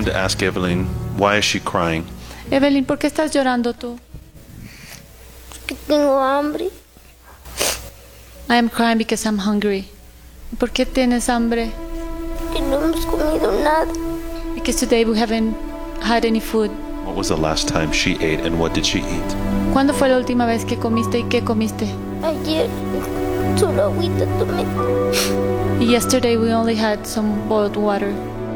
going to ask Evelyn, why is she crying? Evelyn, ¿por qué estás llorando tú? Que tengo hambre. I am crying because I'm hungry. ¿Por qué tienes hambre? Que no hemos comido nada. Because today we haven't had any food. What was the last time she ate and what did she eat? ¿Cuándo fue la última vez que comiste y qué comiste? Ayer solo agüita tomé. Yesterday we only had some boiled water.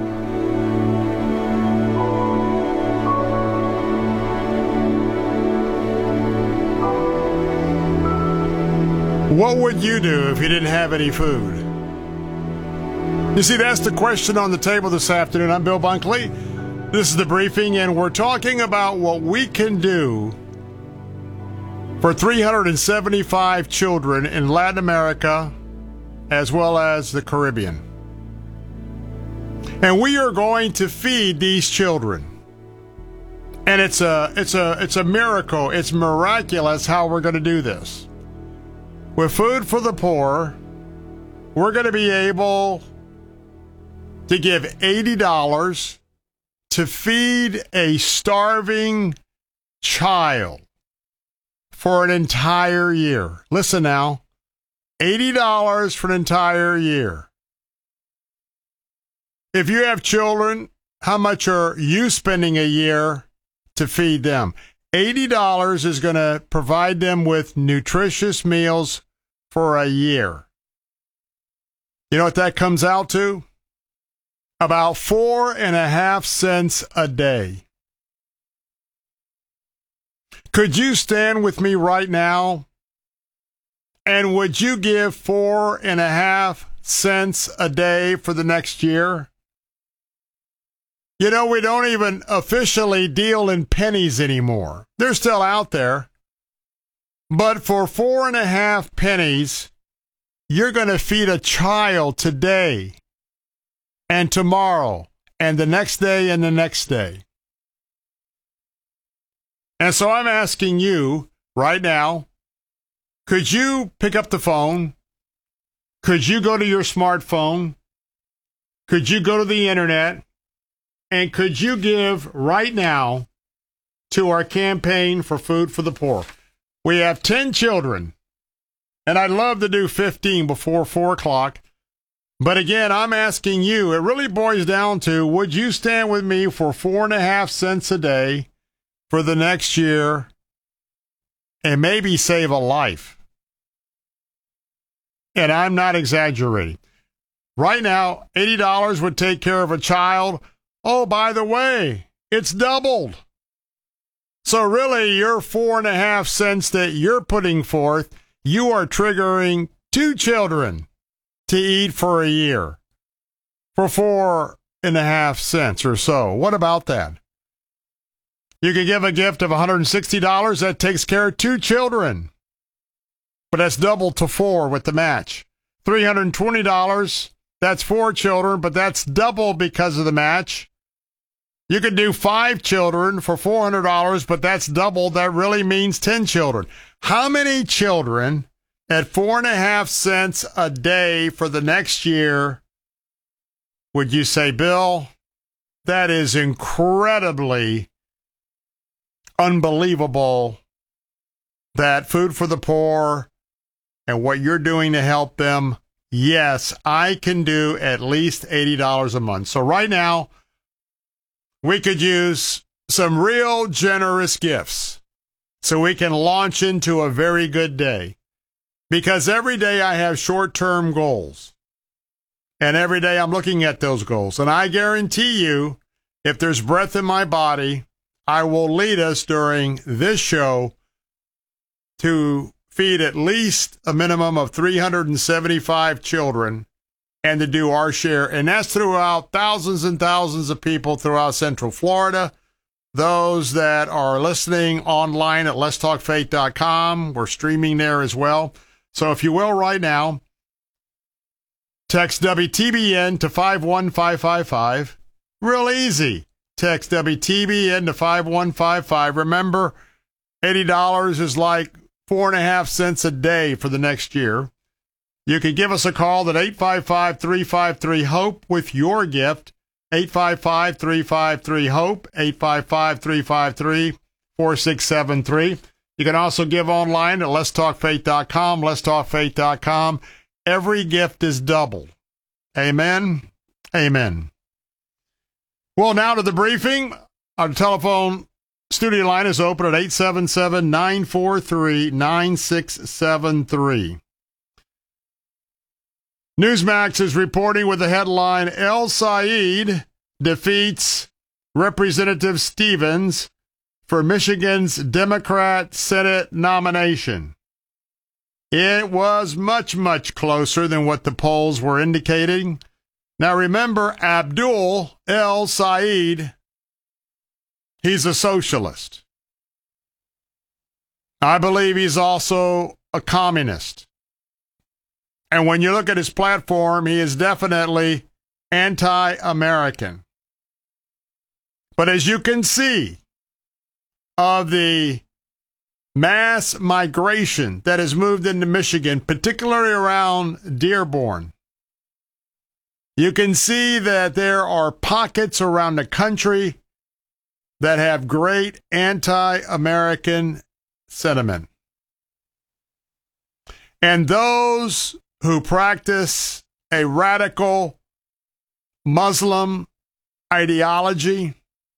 What would you do if you didn't have any food? You see, that's the question on the table this afternoon. I'm Bill Bunkley. This is The Briefing, and we're talking about what we can do for 375 children in Latin America as well as the Caribbean. And we are going to feed these children. And it's a miracle. It's miraculous how we're going to do this. With Food for the Poor, we're going to be able to give $80 to feed a starving child for an entire year. Listen now, $80 for an entire year. If you have children, how much are you spending a year to feed them? $80 is going to provide them with nutritious meals for a year. You know what that comes out to? About 4.5 cents a day. Could you stand with me right now? And would you give 4.5 cents a day for the next year? You know, we don't even officially deal in pennies anymore. They're still out there. But for 4.5 pennies, you're going to feed a child today and tomorrow and the next day and the next day. And so I'm asking you right now, could you pick up the phone? Could you go to your smartphone? Could you go to the internet? And could you give right now to our campaign for Food for the Poor? We have 10 children, and I'd love to do 15 before 4 o'clock. But again, I'm asking you, it really boils down to, would you stand with me for 4.5 cents a day for the next year and maybe save a life? And I'm not exaggerating. Right now, $80 would take care of a child. Oh, by the way, it's doubled. So really, your 4.5 cents that you're putting forth, you are triggering 2 children to eat for a year for 4.5 cents or so. What about that? You could give a gift of $160. That takes care of 2 children. But that's doubled to 4 with the match. $320, that's 4 children, but that's double because of the match. You could do 5 children for $400, but that's double. That really means 10 children. How many children at 4.5 cents a day for the next year would you say, Bill, that is incredibly unbelievable that Food for the Poor and what you're doing to help them, yes, I can do at least $80 a month. So right now, we could use some real generous gifts so we can launch into a very good day. Because every day I have short-term goals. And every day I'm looking at those goals. And I guarantee you, if there's breath in my body, I will lead us during this show to feed at least a minimum of 375 children and to do our share. And that's throughout thousands and thousands of people throughout Central Florida. Those that are listening online at letstalkfaith.com, we're streaming there as well. So if you will right now, text WTBN to 51555. Real easy. Text WTBN to 51555. Remember, $80 is like 4.5 cents a day for the next year. You can give us a call at 855-353-HOPE with your gift. 855-353-HOPE, 855-353-4673. You can also give online at letstalkfaith.com, letstalkfaith.com. Every gift is doubled. Amen. Amen. Well, now to the briefing. Our telephone studio line is open at 877-943-9673. Newsmax is reporting with the headline, El Said defeats Representative Stevens for Michigan's Democrat Senate nomination. It was much, much closer than what the polls were indicating. Now remember, Abdul El Said, he's a socialist. I believe he's also a communist. And when you look at his platform, he is definitely anti-American. But as you can see, of the mass migration that has moved into Michigan, particularly around Dearborn, you can see that there are pockets around the country that have great anti-American sentiment. And those who practice a radical Muslim ideology,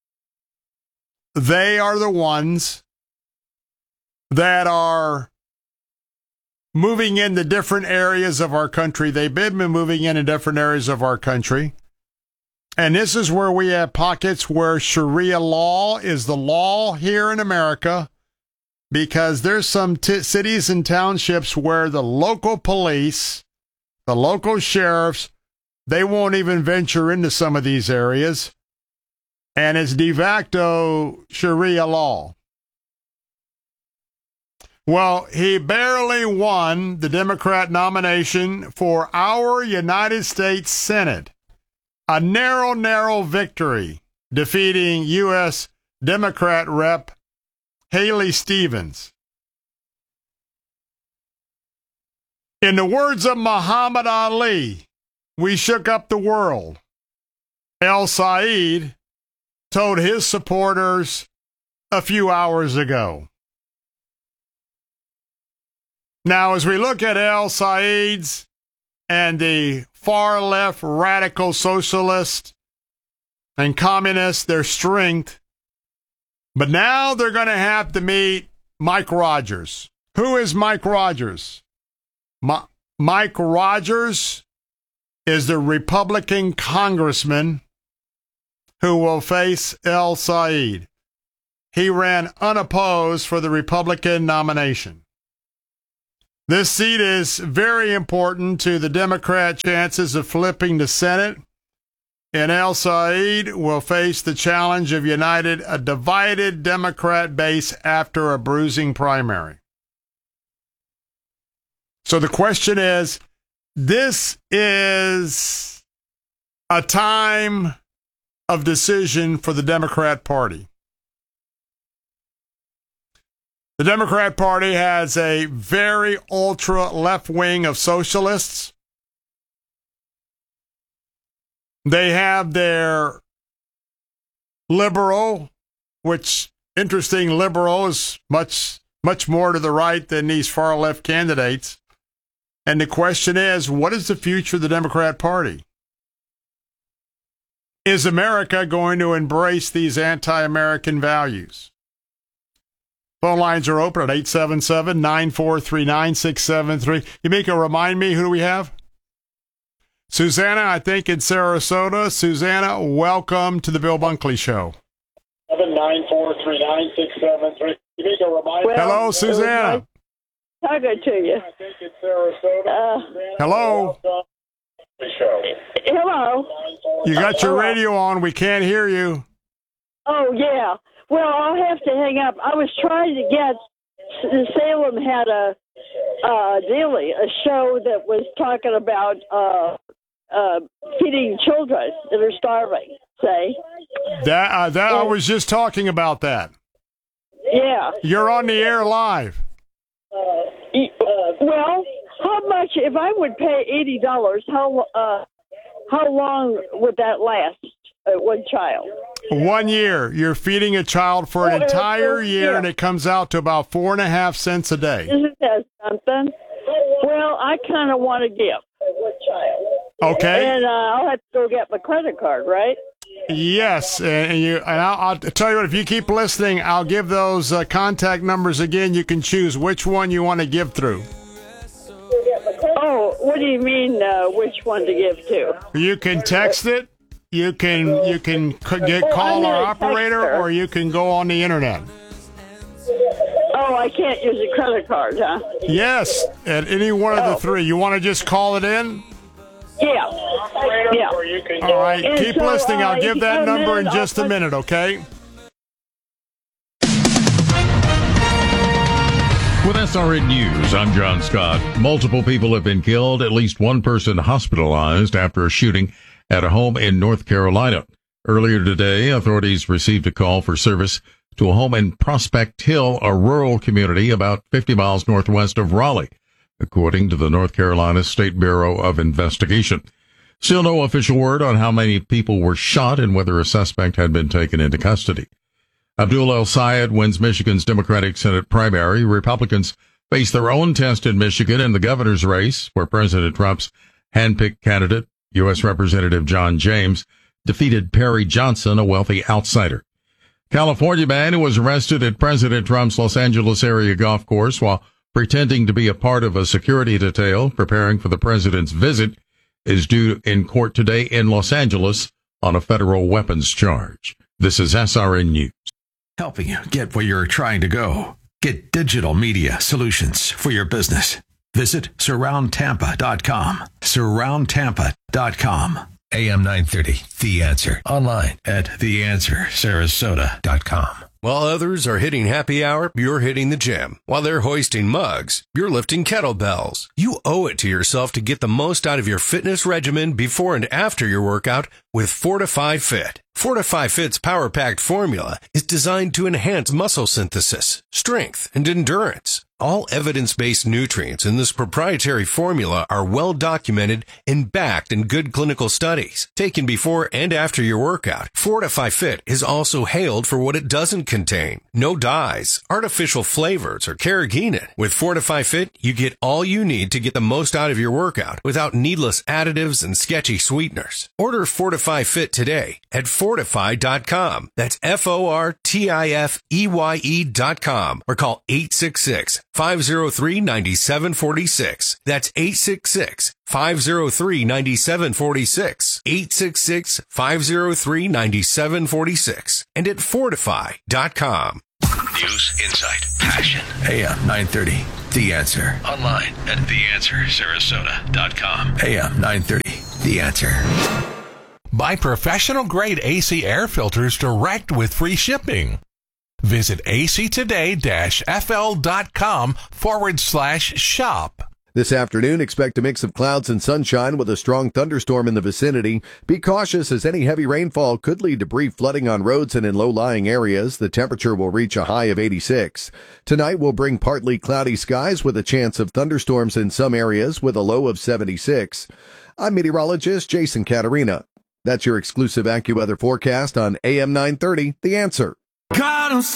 they are the ones that are moving into different areas of our country. They've been moving into different areas of our country. And this is where we have pockets where Sharia law is the law here in America, because there's some cities and townships where the local police, the local sheriffs, they won't even venture into some of these areas. And it's de facto Sharia law. Well, he barely won the Democrat nomination for our United States Senate. A narrow victory, defeating U.S. Democrat Rep. Haley Stevens. In the words of Muhammad Ali, we shook up the world. El Said told his supporters a few hours ago. Now, as we look at El Said's and the far left radical socialist and communists, their strength, but now they're going to have to meet Mike Rogers. Who is Mike Rogers? Mike Rogers is the Republican congressman who will face El Said. He ran unopposed for the Republican nomination. This seat is very important to the Democrat chances of flipping the Senate, and El Said will face the challenge of uniting a divided Democrat base after a bruising primary. So the question is, this is a time of decision for the Democrat Party. The Democrat Party has a very ultra left wing of socialists. They have their liberal, which, interesting, liberal is much more to the right than these far left candidates. And the question is, what is the future of the Democrat Party? Is America going to embrace these anti-American values? Phone lines are open at 877-943-9673. Yamika, remind me, who do we have? Susanna, I think, in Sarasota. Susanna, welcome to the Bill Bunkley Show. 943-9673. Yamika, remind me. Hello, Susanna. Talking to you. I think in Sarasota. Hello. Hello. You got your radio on. We can't hear you. Oh, yeah. Well, I'll have to hang up. I was trying to get, Salem had a show that was talking about feeding children that are starving, say. I was just talking about that. Yeah. You're on the air live. Well, how much, if I would pay $80, how long would that last? one child? 1 year. You're feeding a child for an entire year, yeah. and it comes out to about 4.5 cents a day. Isn't that something? Well, I kind of want to give. Okay. And I'll have to go get my credit card, right? Yes, and I'll tell you what. If you keep listening, I'll give those contact numbers again. You can choose which one you want to give through. Oh, what do you mean? Which one to give to? You can text it. You can call our operator, texter. or you can go on the internet. Oh, I can't use a credit card, huh? Yes, at any one of the three. You want to just call it in? Yeah. Yeah. All right, And keep so, listening. I'll if give you that got a number in minute, just a minute, okay? With SRN News, I'm John Scott. Multiple people have been killed, at least one person hospitalized after a shooting at a home in North Carolina. Earlier today, authorities received a call for service to a home in Prospect Hill, a rural community about 50 miles northwest of Raleigh, according to the North Carolina State Bureau of Investigation. Still no official word on how many people were shot and whether a suspect had been taken into custody. Abdul El-Sayed wins Michigan's Democratic Senate primary. Republicans face their own test in Michigan in the governor's race, where President Trump's handpicked candidate, U.S. Representative John James, defeated Perry Johnson, a wealthy outsider. California man who was arrested at President Trump's Los Angeles area golf course while pretending to be a part of a security detail preparing for the president's visit is due in court today in Los Angeles on a federal weapons charge. This is SRN News. Helping you get where you're trying to go. Get digital media solutions for your business. Visit surroundtampa.com. Surroundtampa.com. AM 930, The Answer. Online at theanswersarasota.com. While others are hitting happy hour, you're hitting the gym. While they're hoisting mugs, you're lifting kettlebells. You owe it to yourself to get the most out of your fitness regimen before and after your workout with Fortify Fit. Fortify Fit's power-packed formula is designed to enhance muscle synthesis, strength, and endurance. All evidence-based nutrients in this proprietary formula are well documented and backed in good clinical studies. Taken before and after your workout, Fortify Fit is also hailed for what it doesn't contain. No dyes, artificial flavors, or carrageenan. With Fortify Fit, you get all you need to get the most out of your workout without needless additives and sketchy sweeteners. Order Fortify Fit today at Fortify.com. That's FORTIFEYE.com or call 866-503-9746. That's 866-503-9746. 866-503-9746. And at Fortify.com. News, insight, passion. AM 930, The Answer. Online at theanswersarasota.com. AM 930, The Answer. Buy professional-grade AC air filters direct with free shipping. Visit actoday-fl.com/shop. This afternoon, expect a mix of clouds and sunshine with a strong thunderstorm in the vicinity. Be cautious as any heavy rainfall could lead to brief flooding on roads and in low-lying areas. The temperature will reach a high of 86. Tonight will bring partly cloudy skies with a chance of thunderstorms in some areas with a low of 76. I'm meteorologist Jason Caterina. That's your exclusive AccuWeather forecast on AM 930, The Answer. God, I'm